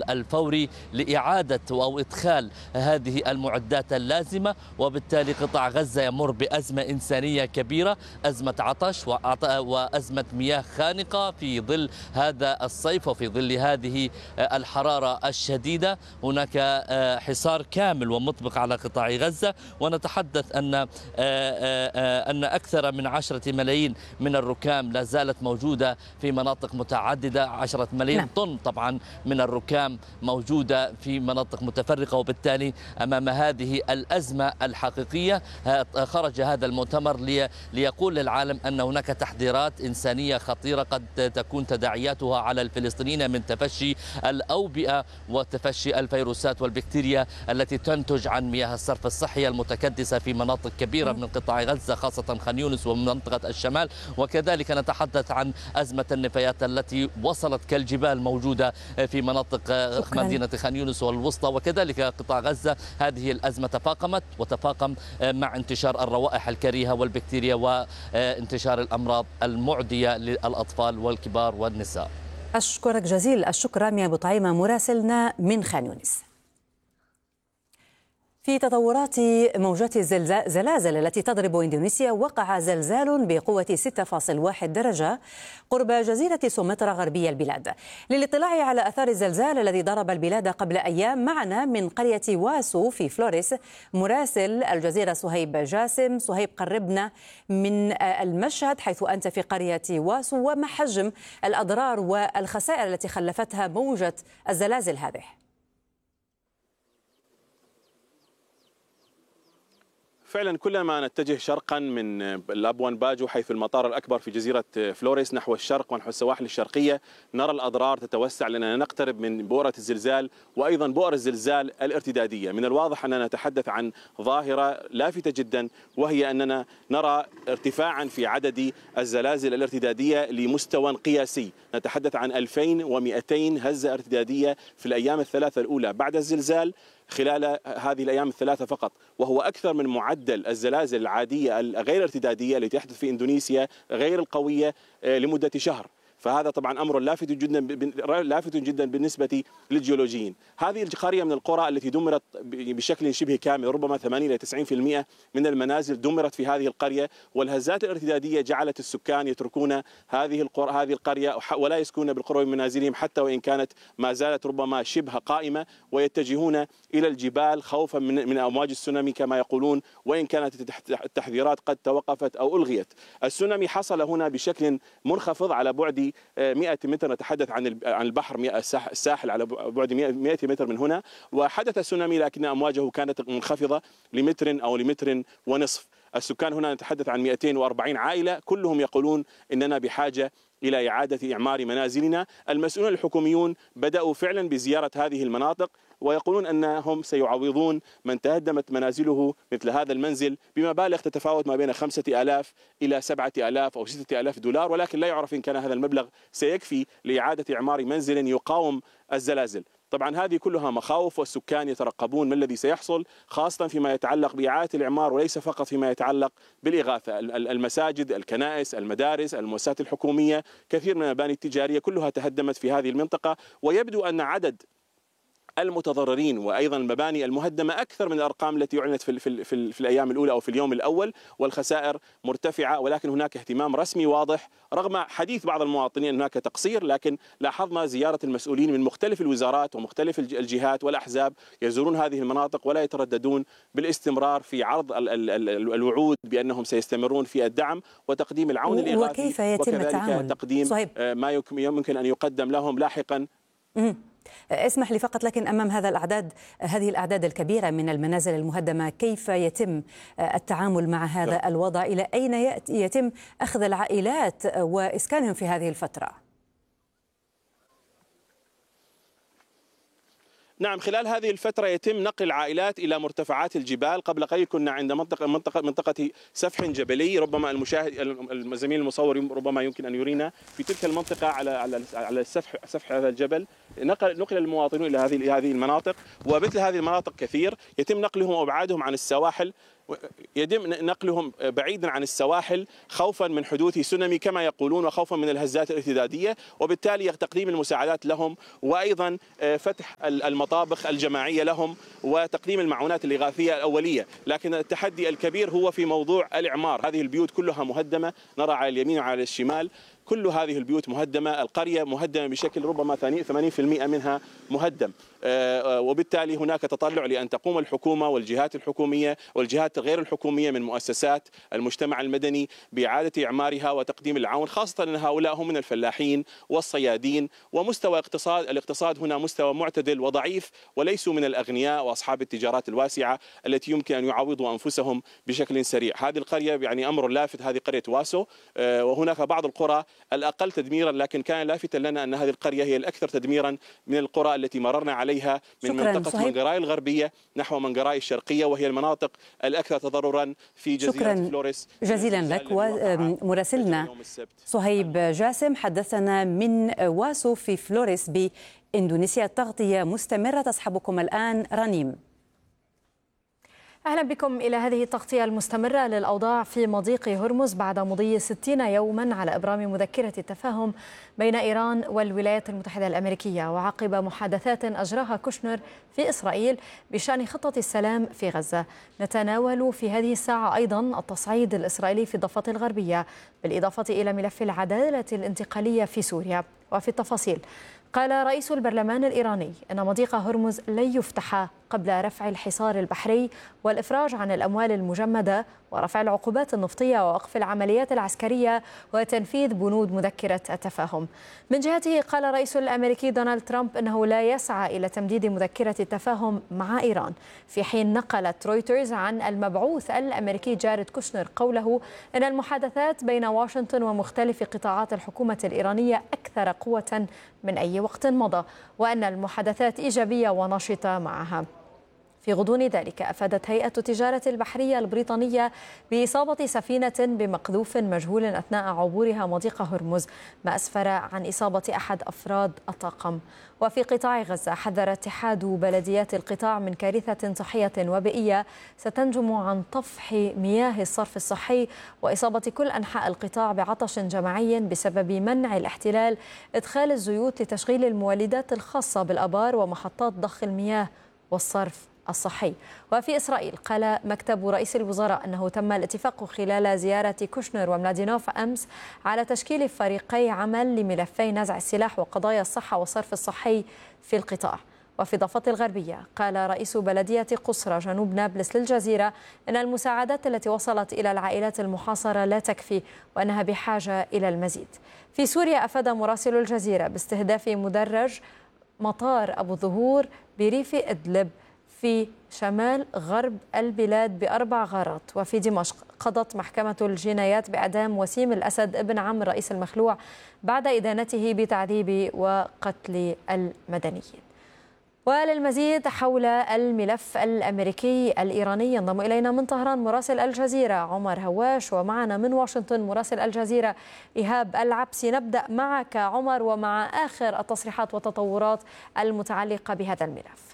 الفوري لإعادة أو إدخال هذه المعدات اللازمة. وبالتالي قطاع غزة يمر بأزمة إنسانية كبيرة، أزمة عطش وأزمة مياه خانقة في ظل هذا الصيف وفي ظل هذه الحرارة الشديدة. هناك حصار كامل ومطبق على قطاع غزة، ونتحدث أن أكثر من 10 ملايين من الركام لا زالت موجودة في مناطق متعددة. 10 ملايين طن طبعا من الركام موجودة في مناطق متفرقة. وبالتالي أمام هذه الأزمة الحقيقية خرج هذا المؤتمر ليقول للعالم أن هناك تحذيرات إنسانية خطيرة قد تكون تداعياتها على الفلسطينيين من تفشي الأوبئة وتفشي الفيروسات والبكتيريا التي تنتج عن مياه الصرف الصحي المتكدسة في مناطق كبيرة من قطاع غزة، خاصة خان يونس ومنطقة الشمال. وكذلك نتحدث عن أزمة النفايات التي وصلت كالجبال موجودة في مناطق مدينة خان يونس والوسطى، وكذلك قطاع غزة. هذه الأزمة تفاقمت وتفاقم مع انتشار الروائح الكريهة والبكتيريا وانتشار الأمراض المعدية للأطفال والكبار والنساء. أشكرك جزيل الشكر رامي أبو طعيمة مراسلنا من خان يونس. في تطورات موجات الزلازل التي تضرب إندونيسيا، وقع زلزال بقوة 6.1 درجة قرب جزيرة سومطرة غربي البلاد. للاطلاع على أثار الزلزال الذي ضرب البلاد قبل أيام، معنا من قرية واسو في فلوريس مراسل الجزيرة صهيب جاسم. صهيب، قربنا من المشهد حيث أنت في قرية واسو، وما حجم الأضرار والخسائر التي خلفتها موجة الزلازل هذه؟ فعلا كلما نتجه شرقا من لابوان باجو حيث المطار الأكبر في جزيرة فلوريس نحو الشرق ونحو السواحل الشرقية، نرى الأضرار تتوسع لأننا نقترب من بؤرة الزلزال وأيضا بؤر الزلزال الارتدادية. من الواضح أننا نتحدث عن ظاهرة لافتة جدا، وهي أننا نرى ارتفاعا في عدد الزلازل الارتدادية لمستوى قياسي. نتحدث عن 2200 هزة ارتدادية في الأيام الثلاثة الأولى بعد الزلزال خلال هذه الأيام الثلاثة فقط، وهو أكثر من معدل الزلازل العادية الغير ارتدادية التي تحدث في إندونيسيا غير القوية لمدة شهر. فهذا طبعا أمر لافت جدا بالنسبة للجيولوجيين. هذه القرية من القرى التي دمرت بشكل شبه كامل، ربما 80 إلى 90% من المنازل دمرت في هذه القرية، والهزات الارتدادية جعلت السكان يتركون هذه القرية ولا يسكنون بالقرب من منازلهم، حتى وإن كانت ما زالت ربما شبه قائمة، ويتجهون إلى الجبال خوفا من أمواج السونامي كما يقولون، وإن كانت التحذيرات قد توقفت أو ألغيت. السونامي حصل هنا بشكل منخفض على بعد 100 متر، نتحدث عن البحر الساحل على بعد 100 متر من هنا، وحدث سونامي لكن أمواجه كانت منخفضة لمتر أو لمتر ونصف. السكان هنا نتحدث عن 240 عائلة، كلهم يقولون إننا بحاجة إلى إعادة إعمار منازلنا. المسؤولون الحكوميون بدأوا فعلا بزيارة هذه المناطق، ويقولون أنهم سيعوضون من تهدمت منازله مثل هذا المنزل بمبالغ تتفاوت ما بين 5000 إلى 7000 أو 6000 دولار، ولكن لا يعرف إن كان هذا المبلغ سيكفي لإعادة إعمار منزل يقاوم الزلازل. طبعا هذه كلها مخاوف، والسكان يترقبون ما الذي سيحصل، خاصة فيما يتعلق بإعادة الإعمار وليس فقط فيما يتعلق بالإغاثة. المساجد، الكنائس، المدارس، المؤسسات الحكومية، كثير من المباني التجارية كلها تهدمت في هذه المنطقة، ويبدو أن عدد المتضررين وأيضا المباني المهدمة أكثر من الأرقام التي أعلنت في الأيام الأولى أو في اليوم الأول، والخسائر مرتفعة. ولكن هناك اهتمام رسمي واضح رغم حديث بعض المواطنين أن هناك تقصير، لكن لاحظنا زيارة المسؤولين من مختلف الوزارات ومختلف الجهات والأحزاب يزورون هذه المناطق ولا يترددون بالاستمرار في عرض الوعود بأنهم سيستمرون في الدعم وتقديم العون الإغاثي، وكيف يتم التعامل؟ تقديم صحيح. ما يمكن أن يقدم لهم لاحقا. اسمح لي فقط، لكن أمام هذه الأعداد الكبيرة من المنازل المهدمة، كيف يتم التعامل مع هذا الوضع؟ إلى أين يتم أخذ العائلات وإسكانهم في هذه الفترة؟ نعم، خلال هذه الفترة يتم نقل العائلات إلى مرتفعات الجبال. قبل قليل كنا عند منطقة سفح جبلي، ربما الزميل المصور ربما يمكن أن يرينا في تلك المنطقة على سفح هذا الجبل. نقل المواطنون إلى هذه المناطق، ومثل هذه المناطق كثير يتم نقلهم وإبعادهم عن السواحل يتم نقلهم بعيدا عن السواحل خوفا من حدوث سونامي كما يقولون، وخوفا من الهزات الارتدادية، وبالتالي تقديم المساعدات لهم، وأيضا فتح المطابخ الجماعية لهم وتقديم المعونات الإغاثية الأولية. لكن التحدي الكبير هو في موضوع الإعمار. هذه البيوت كلها مهدمة، نرى على اليمين وعلى الشمال كل هذه البيوت مهدمة، القرية مهدمة بشكل ربما 80% منها مهدم، وبالتالي هناك تطلع لأن تقوم الحكومة والجهات الحكومية والجهات غير الحكومية من مؤسسات المجتمع المدني بإعادة إعمارها وتقديم العون، خاصة أن هؤلاء هم من الفلاحين والصيادين، ومستوى الاقتصاد هنا مستوى معتدل وضعيف، وليسوا من الأغنياء وأصحاب التجارات الواسعة التي يمكن أن يعوضوا أنفسهم بشكل سريع. هذه القرية يعني أمر لافت، هذه قرية واسو، وهناك بعض القرى الأقل تدميرا، لكن كان لافتا لنا أن هذه القرية هي الأكثر تدميرا من القرى التي مررنا عليها من منطقة منقراي الغربية نحو منقراي الشرقية، وهي المناطق الأكثر تضررا في جزيرة فلوريس. جزيلا لك. ومراسلنا صهيب جاسم حدثنا من واسو في فلوريس بإندونيسيا. التغطية مستمرة، تصحبكم الآن رنيم. أهلا بكم إلى هذه التغطية المستمرة للأوضاع في مضيق هرمز بعد مضي 60 يوما على إبرام مذكرة التفاهم بين إيران والولايات المتحدة الأمريكية، وعقب محادثات أجراها كوشنر في إسرائيل بشأن خطة السلام في غزة. نتناول في هذه الساعة أيضا التصعيد الإسرائيلي في الضفة الغربية، بالإضافة إلى ملف العدالة الانتقالية في سوريا. وفي التفاصيل، قال رئيس البرلمان الإيراني أن مضيق هرمز لن يفتح قبل رفع الحصار البحري والإفراج عن الأموال المجمدة ورفع العقوبات النفطية ووقف العمليات العسكرية وتنفيذ بنود مذكرة التفاهم. من جهته، قال الرئيس الأمريكي دونالد ترامب أنه لا يسعى إلى تمديد مذكرة التفاهم مع إيران، في حين نقلت رويترز عن المبعوث الأمريكي جاريد كوشنر قوله أن المحادثات بين واشنطن ومختلف قطاعات الحكومة الإيرانية أكثر قوة من أي وقت مضى، وأن المحادثات إيجابية ونشطة معها. في غضون ذلك، أفادت هيئة التجارة البحرية البريطانية بإصابة سفينة بمقذوف مجهول أثناء عبورها مضيق هرمز، ما أسفر عن إصابة أحد أفراد الطاقم. وفي قطاع غزة، حذر اتحاد بلديات القطاع من كارثة صحية وبيئية ستنجم عن طفح مياه الصرف الصحي وإصابة كل أنحاء القطاع بعطش جماعي بسبب منع الاحتلال إدخال الزيوت لتشغيل المولدات الخاصة بالآبار ومحطات ضخ المياه والصرف الصحي. وفي إسرائيل، قال مكتب رئيس الوزراء أنه تم الاتفاق خلال زيارة كوشنر وملادينوف أمس على تشكيل فريقي عمل لملفي نزع السلاح وقضايا الصحة والصرف الصحي في القطاع. وفي الضفة الغربية، قال رئيس بلدية قصرى جنوب نابلس للجزيرة أن المساعدات التي وصلت إلى العائلات المحاصرة لا تكفي وأنها بحاجة إلى المزيد. في سوريا، أفاد مراسل الجزيرة باستهداف مدرج مطار أبو ظهور بريف إدلب في شمال غرب البلاد ب4 غارات. وفي دمشق، قضت محكمة الجنايات بإعدام وسيم الأسد ابن عم الرئيس المخلوع بعد إدانته بتعذيب وقتل المدنيين. وللمزيد حول الملف الأمريكي الإيراني ينضم إلينا من طهران مراسل الجزيرة عمر هواش، ومعنا من واشنطن مراسل الجزيرة إيهاب العبسي. نبدأ معك عمر ومع آخر التصريحات والتطورات المتعلقة بهذا الملف.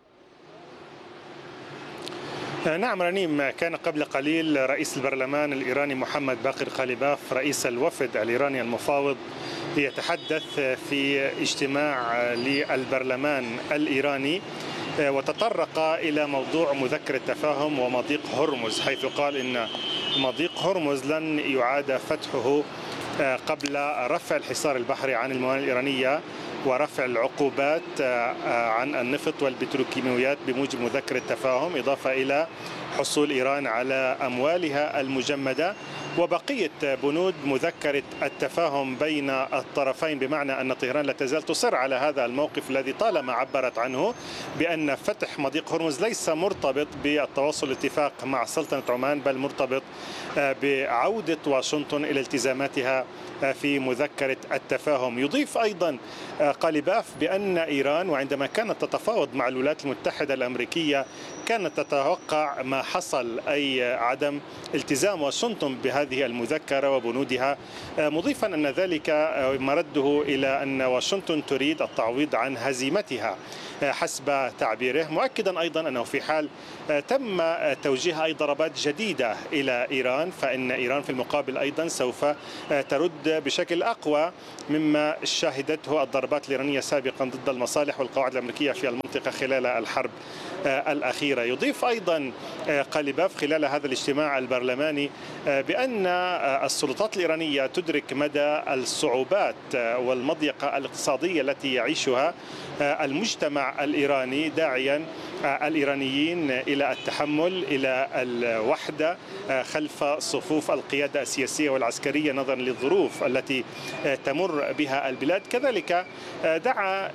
نعم رنيم، كان قبل قليل رئيس البرلمان الإيراني محمد باقر خالباف رئيس الوفد الإيراني المفاوض يتحدث في اجتماع للبرلمان الإيراني، وتطرق إلى موضوع مذكرة التفاهم ومضيق هرمز، حيث قال إن مضيق هرمز لن يعاد فتحه قبل رفع الحصار البحري عن الموانئ الإيرانية ورفع العقوبات عن النفط والبتروكيماويات بموجب مذكرة التفاهم، إضافة إلى حصول إيران على أموالها المجمدة وبقية بنود مذكرة التفاهم بين الطرفين، بمعنى أن طهران لا تزال تصر على هذا الموقف الذي طالما عبرت عنه بأن فتح مضيق هرمز ليس مرتبط بالتوصل لاتفاق مع سلطنة عمان، بل مرتبط بعودة واشنطن إلى التزاماتها في مذكرة التفاهم. يضيف أيضا خالباف بأن إيران وعندما كانت تتفاوض مع الولايات المتحدة الأمريكية كانت تتوقع ما حصل، أي عدم التزام واشنطن هذه المذكرة وبنودها، مضيفا أن ذلك مرده إلى أن واشنطن تريد التعويض عن هزيمتها حسب تعبيره، مؤكدا أيضا أنه في حال تم توجيه أي ضربات جديدة إلى إيران فإن إيران في المقابل أيضا سوف ترد بشكل أقوى مما شهدته الضربات الإيرانية سابقا ضد المصالح والقواعد الأمريكية في المنطقة خلال الحرب الأخيرة. يضيف أيضا قاليباف خلال هذا الاجتماع البرلماني بأن السلطات الإيرانية تدرك مدى الصعوبات والمضيقة الاقتصادية التي يعيشها المجتمع الإيراني، داعيا الإيرانيين إلى التحمل، إلى الوحدة خلف صفوف القيادة السياسية والعسكرية نظرا للظروف التي تمر بها البلاد. كذلك دعا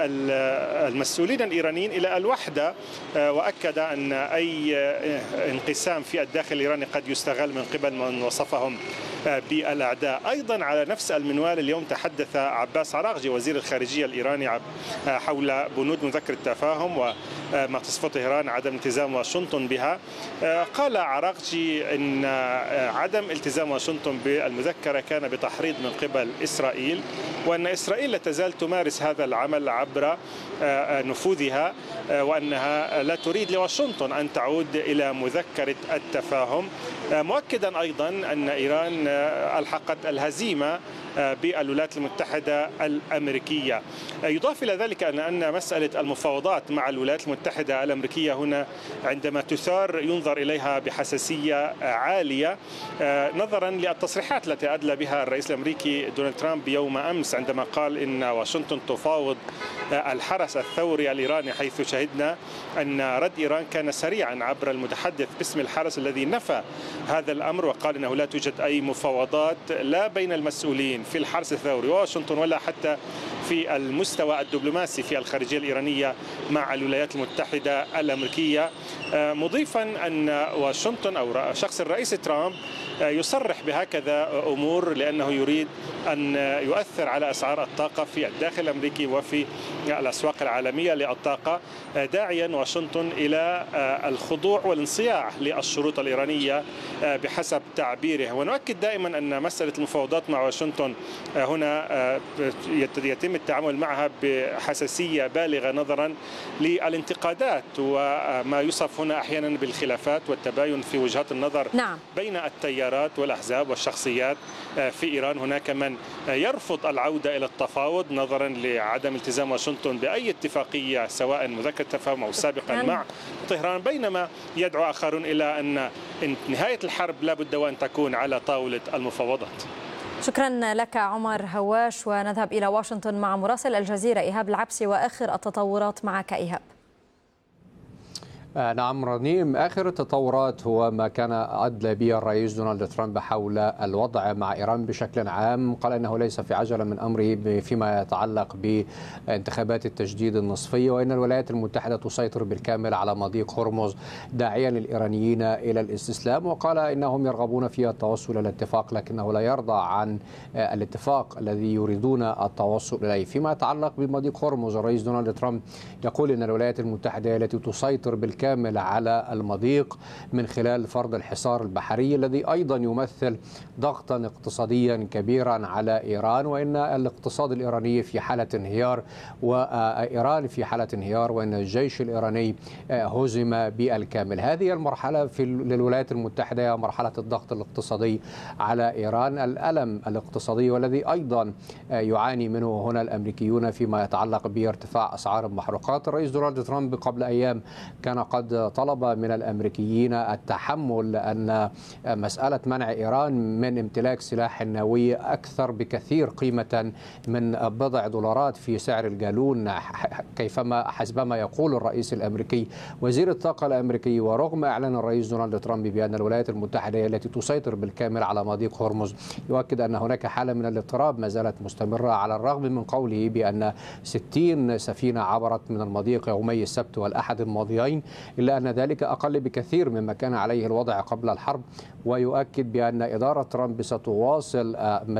المسؤولين الإيرانيين إلى الوحدة، وأكد أن أي انقسام في الداخل الإيراني قد يستغل من قبل من وصفهم بالأعداء. أيضا على نفس المنوال اليوم تحدث عباس عراقجي وزير الخارجية الإيراني حول بنود مذكرة التفاهم وما تصفه طهران عدم التزام واشنطن بها. قال عراقجي أن عدم التزام واشنطن بالمذكرة كان بتحريض من قبل إسرائيل، وأن إسرائيل لا تزال تمارس هذا العمل عبر نفوذها، وأنها لا تريد لواشنطن أن تعود إلى مذكرة التفاهم، مؤكدا أيضا أن إيران ألحقت الهزيمة بالولايات المتحدة الأمريكية. يضاف إلى ذلك أن مسألة المفاوضات مع الولايات المتحدة الأمريكية هنا عندما تثار ينظر إليها بحساسية عالية نظرا للتصريحات التي أدلى بها الرئيس الأمريكي دونالد ترامب يوم أمس عندما قال إن واشنطن تفاوض الحرس الثوري الإيراني، حيث شهدنا أن رد إيران كان سريعا عبر المتحدث باسم الحرس الذي نفى هذا الأمر وقال أنه لا توجد أي مفاوضات لا بين المسؤولين في الحرس الثوري وواشنطن ولا حتى في المستوى الدبلوماسي في الخارجية الإيرانية مع الولايات المتحدة الأمريكية، مضيفا أن واشنطن أو شخص الرئيس ترامب يصرح بهكذا أمور لأنه يريد أن يؤثر على أسعار الطاقة في الداخل الأمريكي وفي الأسواق العالمية للطاقة، داعيا واشنطن إلى الخضوع والانصياع للشروط الإيرانية بحسب تعبيره. ونؤكد دائما أن مسألة المفاوضات مع واشنطن هنا يتم التعامل معها بحساسية بالغة نظرا للانتقادات وما يوصف هنا أحيانا بالخلافات والتباين في وجهات النظر بين التيارات والأحزاب والشخصيات في إيران. هناك من يرفض العودة إلى التفاوض نظرا لعدم التزام واشنطن بأي اتفاقية سواء مذكرة تفاهم أو سابقا مع طهران، بينما يدعو آخرون إلى أن نهاية الحرب لا بد وأن تكون على طاولة المفاوضات. شكرا لك عمر هواش، ونذهب إلى واشنطن مع مراسل الجزيرة إيهاب العبسي وآخر التطورات معك إيهاب. نعم رنيم، آخر التطورات هو ما كان أدلى به الرئيس دونالد ترامب حول الوضع مع إيران بشكل عام. قال إنه ليس في عجلة من أمره فيما يتعلق بانتخابات التجديد النصفية، وإن الولايات المتحدة تسيطر بالكامل على مضيق هرمز، داعيا الإيرانيين إلى الاستسلام. وقال إنهم يرغبون في التوصل إلى اتفاق لكنه لا يرضى عن الاتفاق الذي يريدون التوصل إليه. فيما يتعلق بمضيق هرمز، الرئيس دونالد ترامب يقول إن الولايات المتحدة التي تسيطر بالكامل على المضيق من خلال فرض الحصار البحري الذي أيضا يمثل ضغطا اقتصاديا كبيرا على إيران، وإن الاقتصاد الإيراني في حالة انهيار وإيران في حالة انهيار، وإن الجيش الإيراني هزم بالكامل. هذه المرحلة للولايات المتحدة مرحلة الضغط الاقتصادي على إيران، الألم الاقتصادي والذي أيضا يعاني منه هنا الأمريكيون فيما يتعلق بارتفاع أسعار المحروقات. الرئيس دونالد ترامب قبل أيام كان قد طلب من الأمريكيين التحمل أن مسألة منع إيران من امتلاك سلاح نووي أكثر بكثير قيمة من بضع دولارات في سعر الجالون حسبما يقول الرئيس الأمريكي. وزير الطاقة الأمريكي، ورغم إعلان الرئيس دونالد ترامب بأن الولايات المتحدة التي تسيطر بالكامل على مضيق هرمز، يؤكد أن هناك حالة من الاضطراب ما زالت مستمرة، على الرغم من قوله بأن 60 سفينة عبرت من المضيق يومي السبت والأحد الماضيين، إلا أن ذلك أقل بكثير مما كان عليه الوضع قبل الحرب، ويؤكد بأن إدارة ترامب ستواصل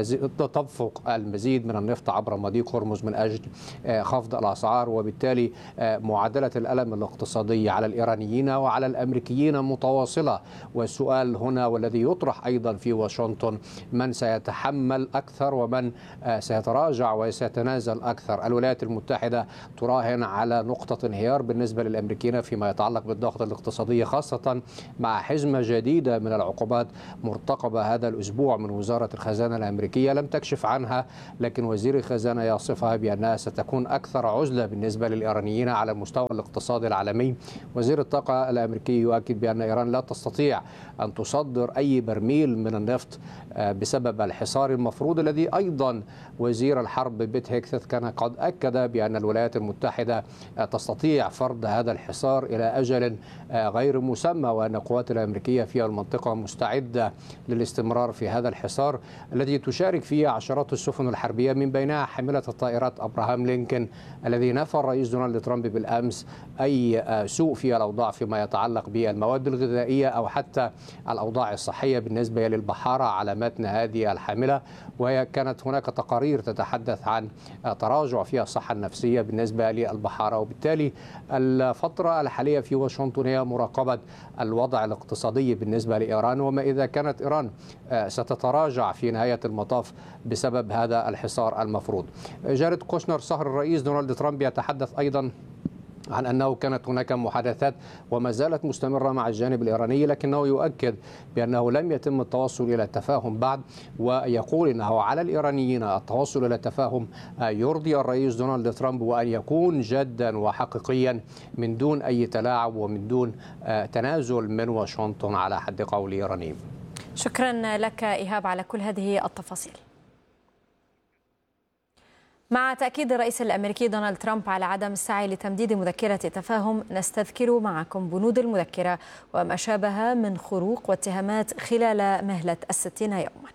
تدفق المزيد من النفط عبر مضيق هرمز من أجل خفض الأسعار، وبالتالي معادلة الألم الاقتصادي على الإيرانيين وعلى الأمريكيين متواصلة. والسؤال هنا والذي يطرح أيضا في واشنطن: من سيتحمل أكثر ومن سيتراجع وسيتنازل أكثر؟ الولايات المتحدة تراهن على نقطة انهيار بالنسبة للأمريكيين فيما يتعلق بالضغط الاقتصادي، خاصة مع حزمة جديدة من العقوبات مرتقبة هذا الأسبوع من وزارة الخزانة الأمريكية لم تكشف عنها، لكن وزير الخزانة يصفها بأنها ستكون أكثر عزلة بالنسبة للإيرانيين على المستوى الاقتصادي العالمي. وزير الطاقة الأمريكي يؤكد بأن إيران لا تستطيع أن تصدر أي برميل من النفط بسبب الحصار المفروض، الذي أيضا وزير الحرب بيت هيكث كان قد أكد بأن الولايات المتحدة تستطيع فرض هذا الحصار إلى أجل غير مسمى، وأن القوات الأمريكية في المنطقة مستعدة للاستمرار في هذا الحصار الذي تشارك فيه عشرات السفن الحربية من بينها حاملة الطائرات أبراهام لينكولن، الذي نفى الرئيس دونالد ترامب بالأمس أي سوء في الأوضاع فيما يتعلق بالمواد الغذائية أو حتى الأوضاع الصحية بالنسبة للبحارة على متن هذه الحاملة. وهي كانت هناك تقارير تتحدث عن تراجع في الصحة النفسية بالنسبة للبحارة، وبالتالي الفترة الحالية في واشنطن هي مراقبة الوضع الاقتصادي بالنسبة لإيران، وما إذا كانت إيران ستتراجع في نهاية المطاف بسبب هذا الحصار المفروض. جاريد كوشنر صهر الرئيس دونالد ترامب يتحدث أيضا عن أنه كانت هناك محادثات وما زالت مستمرة مع الجانب الإيراني، لكنه يؤكد بأنه لم يتم التوصل إلى التفاهم بعد، ويقول أنه على الإيرانيين التوصل إلى التفاهم يرضي الرئيس دونالد ترامب، وأن يكون جدا وحقيقيا من دون أي تلاعب ومن دون تنازل من واشنطن على حد قول إيراني. شكرا لك إيهاب على كل هذه التفاصيل. مع تأكيد الرئيس الأمريكي دونالد ترامب على عدم السعي لتمديد مذكرة التفاهم، نستذكر معكم بنود المذكرة وما شابه من خروق واتهامات خلال مهلة 60 يوما.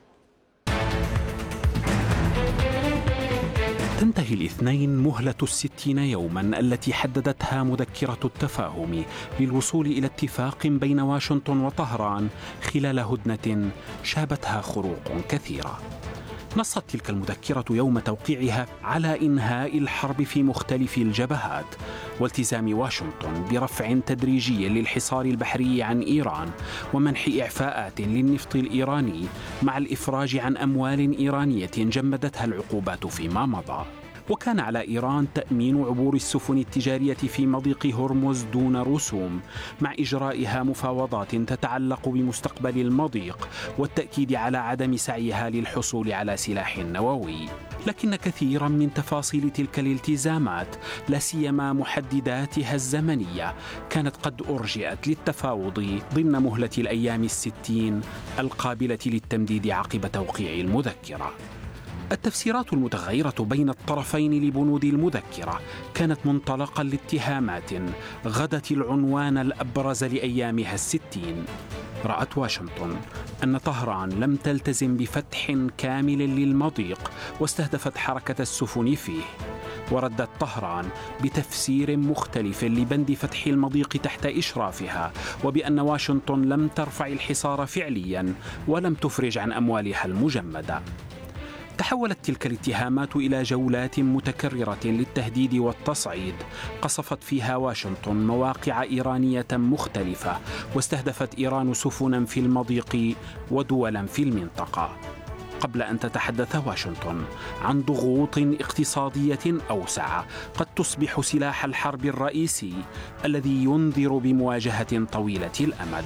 تنتهي الاثنين مهلة 60 يوما التي حددتها مذكرة التفاهم للوصول إلى اتفاق بين واشنطن وطهران خلال هدنة شابتها خروق كثيرة. نصت تلك المذكرة يوم توقيعها على إنهاء الحرب في مختلف الجبهات والتزام واشنطن برفع تدريجي للحصار البحري عن إيران ومنح إعفاءات للنفط الإيراني مع الإفراج عن أموال إيرانية جمدتها العقوبات فيما مضى. وكان على إيران تأمين عبور السفن التجارية في مضيق هرمز دون رسوم، مع إجرائها مفاوضات تتعلق بمستقبل المضيق والتأكيد على عدم سعيها للحصول على سلاح نووي. لكن كثيرا من تفاصيل تلك الالتزامات، لا سيما محدداتها الزمنية، كانت قد أرجئت للتفاوض ضمن مهلة الأيام 60 القابلة للتمديد عقب توقيع المذكرة. التفسيرات المتغيرة بين الطرفين لبنود المذكرة كانت منطلقا لاتهامات غدت العنوان الأبرز لأيامها 60. رأت واشنطن أن طهران لم تلتزم بفتح كامل للمضيق واستهدفت حركة السفن فيه، وردت طهران بتفسير مختلف لبند فتح المضيق تحت إشرافها، وبأن واشنطن لم ترفع الحصار فعليا ولم تفرج عن أموالها المجمدة. تحولت تلك الاتهامات إلى جولات متكررة للتهديد والتصعيد، قصفت فيها واشنطن مواقع إيرانية مختلفة، واستهدفت إيران سفنا في المضيق ودولا في المنطقة، قبل أن تتحدث واشنطن عن ضغوط اقتصادية أوسع قد تصبح سلاح الحرب الرئيسي الذي ينذر بمواجهة طويلة الأمد.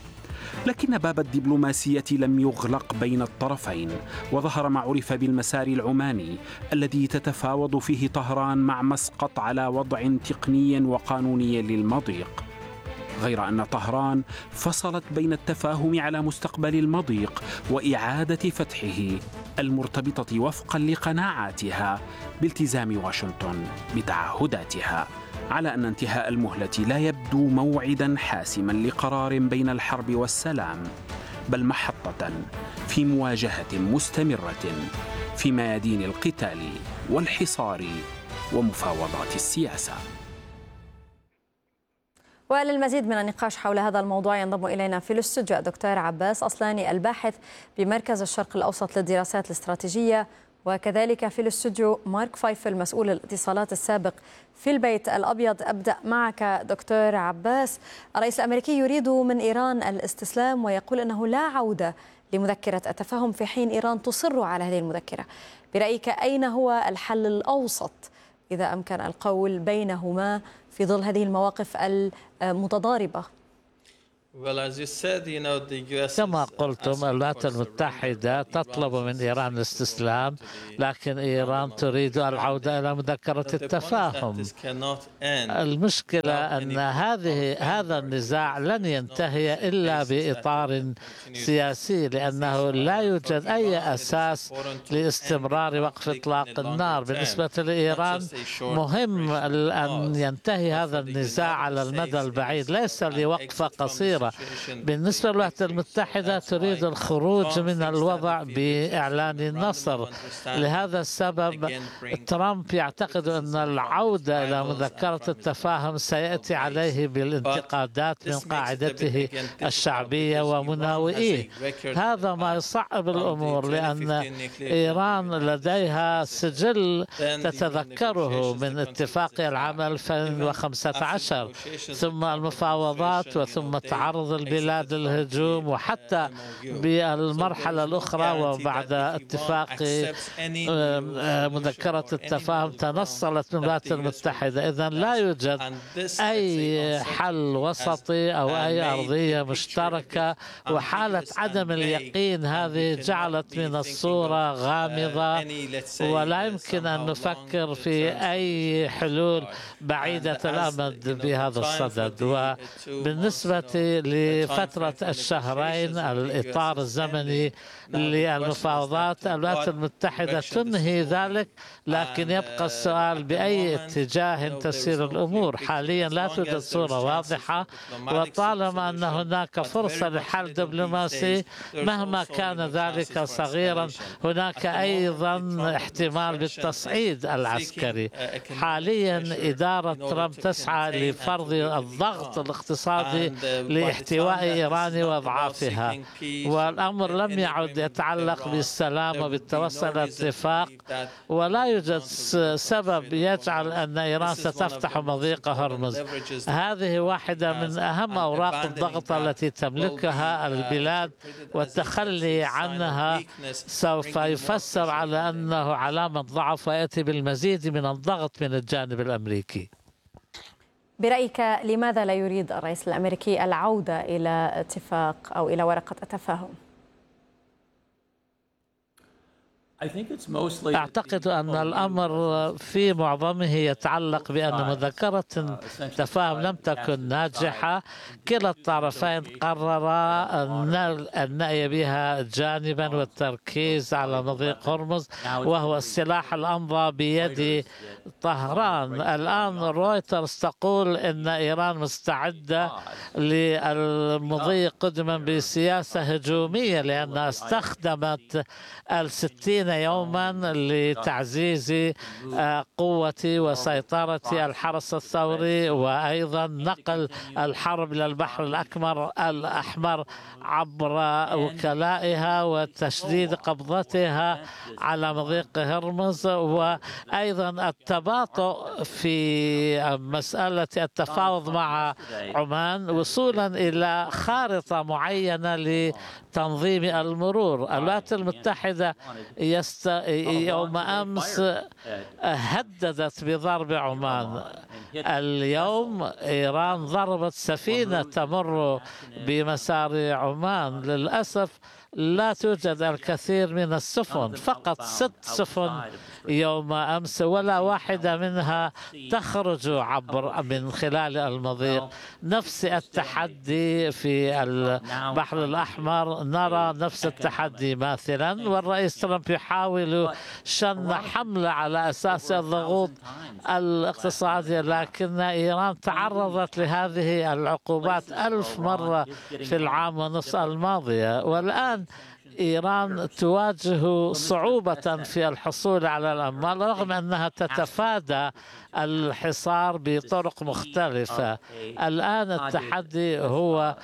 لكن باب الدبلوماسية لم يغلق بين الطرفين، وظهر ما عرف بالمسار العماني الذي تتفاوض فيه طهران مع مسقط على وضع تقني وقانوني للمضيق. غير أن طهران فصلت بين التفاهم على مستقبل المضيق وإعادة فتحه المرتبطة وفقا لقناعاتها بالتزام واشنطن بتعهداتها، على أن انتهاء المهلة لا يبدو موعدا حاسما لقرار بين الحرب والسلام، بل محطة في مواجهة مستمرة في ميادين القتال والحصار ومفاوضات السياسة. وللمزيد من النقاش حول هذا الموضوع ينضم إلينا في الاستوديو الدكتور عباس أصلاني الباحث بمركز الشرق الأوسط للدراسات الاستراتيجية، وكذلك في الاستوديو مارك فايفل مسؤول الاتصالات السابق في البيت الأبيض. أبدأ معك دكتور عباس. الرئيس الأمريكي يريد من إيران الاستسلام ويقول أنه لا عودة لمذكرة التفاهم، في حين إيران تصر على هذه المذكرة. برأيك أين هو الحل الأوسط إذا أمكن القول بينهما في ظل هذه المواقف المتضاربة؟ كما قلتم، الولايات المتحدة تطلب من إيران الاستسلام، لكن إيران تريد العودة إلى مذكرة التفاهم. المشكلة أن هذا النزاع لن ينتهي إلا بإطار سياسي، لأنه لا يوجد أي أساس لاستمرار وقف إطلاق النار. بالنسبة لإيران مهم أن ينتهي هذا النزاع على المدى البعيد، ليس لوقفة قصيرة. بالنسبة للولايات المتحدة تريد الخروج من الوضع بإعلان النصر. لهذا السبب ترامب يعتقد أن العودة إلى مذكرة التفاهم سيأتي عليه بالانتقادات من قاعدته الشعبية ومناوئيه. هذا ما يصعب الأمور، لأن إيران لديها سجل تتذكره من اتفاق العام 2015، ثم المفاوضات، وثم تعرض البلاد للهجوم، وحتى بالمرحلة الأخرى وبعد اتفاق مذكرة التفاهم تنصلت من الولايات المتحدة. إذن لا يوجد أي حل وسطي أو أي أرضية مشتركة، وحالة عدم اليقين هذه جعلت من الصورة غامضة، ولا يمكن أن نفكر في أي حلول بعيدة الأمد بهذا الصدد. وبالنسبة لفترة الشهرين، الإطار الزمني للمفاوضات، الولايات المتحدة تنهي ذلك، لكن يبقى السؤال بأي اتجاه تسير الأمور. حاليا لا توجد صورة واضحة، وطالما أن هناك فرصة لحل دبلوماسي مهما كان ذلك صغيرا، هناك أيضا احتمال بالتصعيد العسكري. حاليا إدارة ترامب تسعى لفرض الضغط الاقتصادي لاحتواء إيران وأضعافها، والأمر لم يعد يتعلق بالسلام وبالتوصل إلى اتفاق، ولا يوجد سبب يجعل أن إيران ستفتح مضيق هرمز. هذه واحدة من أهم أوراق الضغط التي تملكها البلاد، والتخلي عنها سوف يفسر على أنه علامة ضعف ويأتي بالمزيد من الضغط من الجانب الأمريكي. برأيك لماذا لا يريد الرئيس الأمريكي العودة إلى اتفاق أو إلى ورقة التفاهم؟ أعتقد أن الأمر في معظمه يتعلق بأن مذكرة التفاهم لم تكن ناجحة. كلا الطرفين قرر النأي بها جانبا والتركيز على مضيق هرمز، وهو السلاح الأمضى بيد طهران. الآن رويترز تقول أن إيران مستعدة للمضي قدما بسياسة هجومية، لأنها استخدمت 60 يوما لتعزيز قوة وسيطرة الحرس الثوري، وأيضا نقل الحرب إلى البحر الأحمر عبر وكلائها وتشديد قبضتها على مضيق هرمز، وأيضا التباطؤ في مسألة التفاوض مع عمان وصولا إلى خارطة معينة لتنظيم المرور. الولايات المتحدة يوم أمس هددت بضرب عمان. اليوم إيران ضربت سفينة تمر بمسار عمان. للأسف لا توجد الكثير من السفن، فقط 6 سفن يوم أمس، ولا واحدة منها تخرج من خلال المضيق. نفس التحدي في البحر الأحمر، نرى نفس التحدي ماثلا، والرئيس ترامب يحاول شن حملة على أساس الضغوط الاقتصادية، لكن إيران تعرضت لهذه العقوبات 1000 مرة في العام ونصف الماضية، والآن إيران تواجه صعوبة في الحصول على الأموال رغم أنها تتفادى الحصار بطرق مختلفة. الآن التحدي هو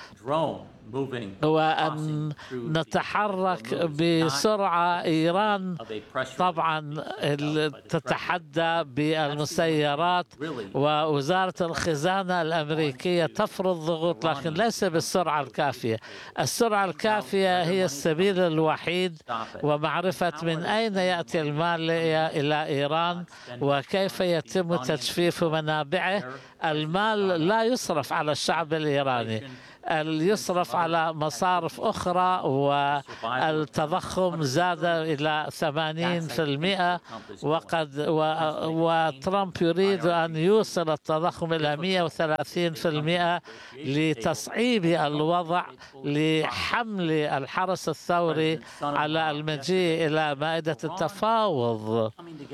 أن نتحرك بسرعة. إيران طبعا تتحدى بالمسيرات، ووزارة الخزانة الأمريكية تفرض ضغوط لكن ليس بالسرعة الكافية. السرعة الكافية هي السبيل الوحيد، ومعرفة من أين يأتي المال إلى إيران وكيف يتم تجفيف منابعه. المال لا يصرف على الشعب الإيراني، يصرف على مصارف أخرى، والتضخم زاد إلى 80%، وترامب يريد أن يوصل التضخم إلى 130% لتصعيب الوضع، لحمل الحرس الثوري على المجيء إلى مائدة التفاوض.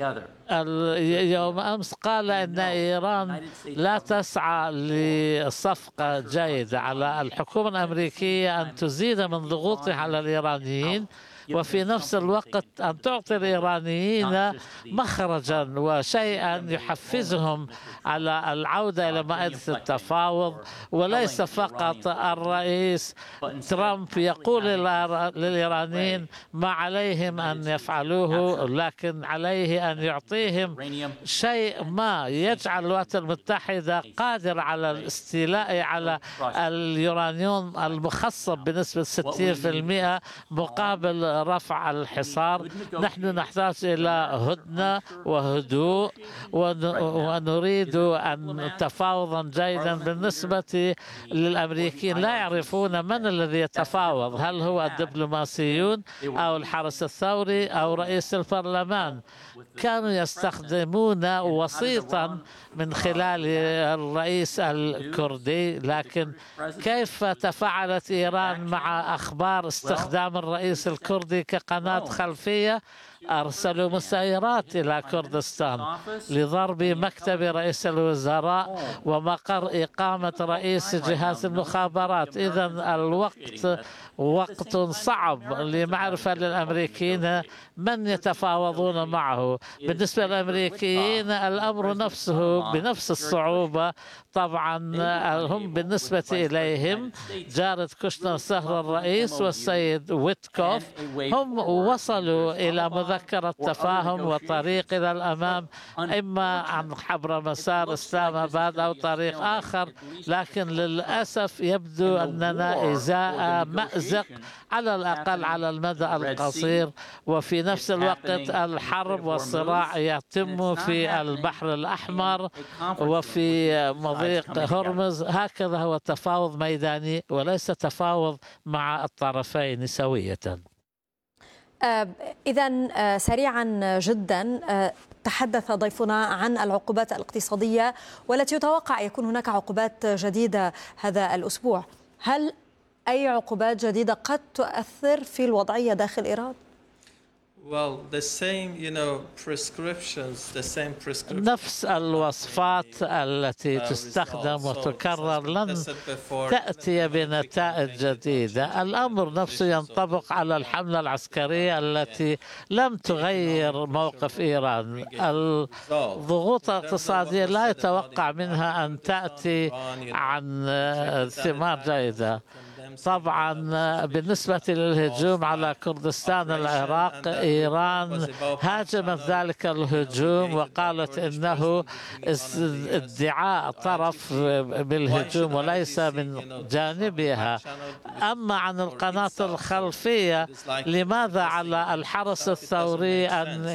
يوم أمس قال إن إيران لا تسعى لصفقة جيدة، على الحكومة الأمريكية أن تزيد من ضغوطها على الإيرانيين، وفي نفس الوقت أن تعطي الإيرانيين مخرجا وشيئا يحفزهم على العودة إلى مائدة التفاوض. وليس فقط الرئيس ترامب يقول للإيرانيين ما عليهم أن يفعلوه، لكن عليه أن يعطيهم شيء ما يجعل الولايات المتحدة قادرة على الاستيلاء على اليورانيوم المخصب بنسبة 60% مقابل رفع الحصار. نحن نحتاج إلى هدنة وهدوء، ونريد أن تفاوضا جيدا. بالنسبة للأمريكيين لا يعرفون من الذي يتفاوض، هل هو الدبلوماسيون أو الحرس الثوري أو رئيس البرلمان. كانوا يستخدمون وسيطا من خلال الرئيس الكردي، لكن كيف تفاعلت إيران مع أخبار استخدام الرئيس الكردي كقناة خلفية؟ أرسلوا مسيرات إلى كردستان لضرب مكتب رئيس الوزراء ومقر إقامة رئيس جهاز المخابرات. إذن الوقت وقت صعب لمعرفة للأمريكيين من يتفاوضون معه. بالنسبة للأمريكيين الأمر نفسه بنفس الصعوبة. طبعا هم بالنسبة إليهم جارد كوشنر سهر الرئيس والسيد ويتكوف هم وصلوا إلى مذكرة تفاهم وطريق إلى الأمام، إما عبر مسار إسلام آباد أو طريق آخر، لكن للأسف يبدو أننا إزاء مأزق على الأقل على المدى القصير. وفي نفس الوقت الحرب والصراع يتم في البحر الأحمر وفي مضيق هرمز. هكذا هو تفاوض ميداني وليس تفاوض مع الطرفين سوية. إذن سريعا جدا، تحدث ضيفنا عن العقوبات الاقتصادية والتي يتوقع يكون هناك عقوبات جديدة هذا الأسبوع. هل أي عقوبات جديدة قد تؤثر في الوضعية داخل إيران؟ نفس الوصفات التي تستخدم وتكرر لن تأتي بنتائج جديدة. الأمر نفسه ينطبق على الحملة العسكرية التي لم تغير موقف إيران. الضغوط الاقتصادية لا يتوقع منها أن تأتي عن ثمار جيدة. طبعا بالنسبة للهجوم على كردستان العراق، إيران هاجمت ذلك الهجوم وقالت إنه ادعاء طرف بالهجوم وليس من جانبها. أما عن القناة الخلفية، لماذا على الحرس الثوري أن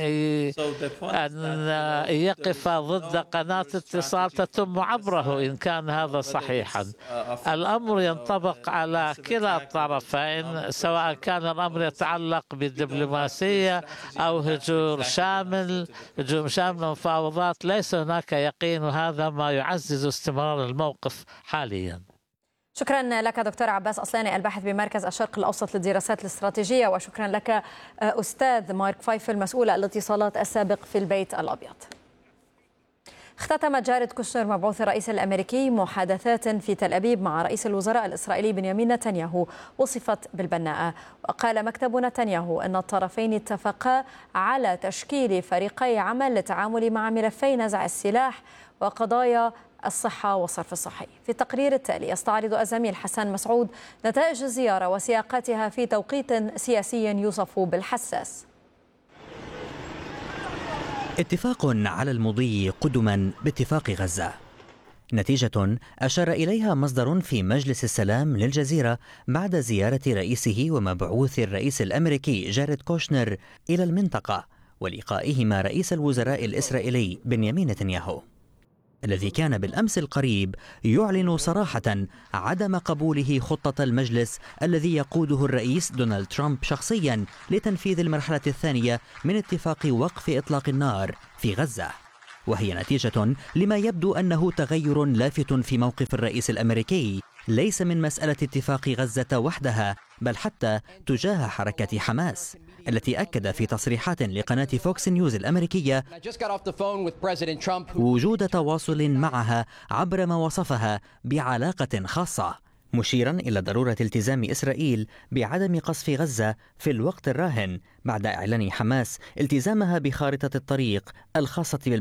يقف ضد قناة اتصال تتم عبره إن كان هذا صحيحا؟ الأمر ينطبق على كلا الطرفين، سواء كان الأمر يتعلق بالدبلوماسية أو هجوم شامل مفاوضات. ليس هناك يقين، وهذا ما يعزز استمرار الموقف حاليا. شكرا لك دكتور عباس أصلاني، الباحث بمركز الشرق الأوسط للدراسات الاستراتيجية، وشكرا لك أستاذ مارك فايفل مسؤول الاتصالات السابق في البيت الأبيض. اختتمت جاريد كوشنر مبعوث الرئيس الأمريكي محادثات في تل أبيب مع رئيس الوزراء الإسرائيلي بنيامين نتنياهو وصفت بالبناءة. وقال مكتب نتنياهو أن الطرفين اتفقا على تشكيل فريقي عمل للتعامل مع ملفي نزع السلاح وقضايا الصحة والصرف الصحي. في التقرير التالي يستعرض الزميل حسن مسعود نتائج الزيارة وسياقاتها في توقيت سياسي يوصف بالحساس. اتفاق على المضي قدما باتفاق غزة، نتيجة أشار إليها مصدر في مجلس السلام للجزيرة بعد زيارة رئيسه ومبعوث الرئيس الأمريكي جاريد كوشنر إلى المنطقة ولقائهما رئيس الوزراء الإسرائيلي بنيامين نتنياهو، الذي كان بالأمس القريب يعلن صراحة عدم قبوله خطة المجلس الذي يقوده الرئيس دونالد ترامب شخصيا لتنفيذ المرحلة الثانية من اتفاق وقف إطلاق النار في غزة، وهي نتيجة لما يبدو أنه تغير لافت في موقف الرئيس الأمريكي ليس من مسألة اتفاق غزة وحدها بل حتى تجاه حركة حماس، التي أكد في تصريحات لقناة فوكس نيوز الأمريكية وجود تواصل معها عبر ما وصفها بعلاقة خاصة، مشيرا إلى ضرورة التزام إسرائيل بعدم قصف غزة في الوقت الراهن بعد إعلان حماس التزامها بخارطة الطريق الخاصة